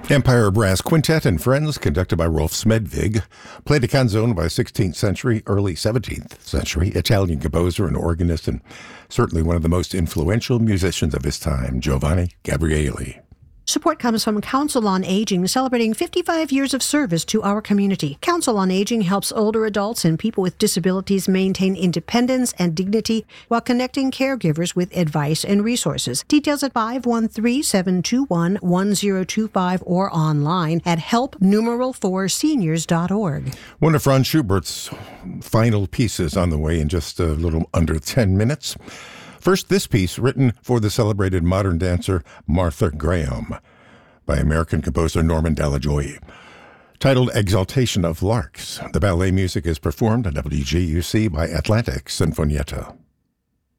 Empire Brass Quintet and Friends, conducted by Rolf Smedvig, played a canzone by 16th century, early 17th century Italian composer and organist, and certainly one of the most influential musicians of his time, Giovanni Gabrieli. Support comes from Council on Aging, celebrating 55 years of service to our community. Council on Aging helps older adults and people with disabilities maintain independence and dignity while connecting caregivers with advice and resources. Details at 513-721-1025 or online at help4seniors.org. One of Franz Schubert's final pieces on the way in just a little under 10 minutes. First, this piece, written for the celebrated modern dancer Martha Graham by American composer Norman Delajoye, titled Exaltation of Larks. The ballet music is performed at WGUC by Atlantic Sinfonietta.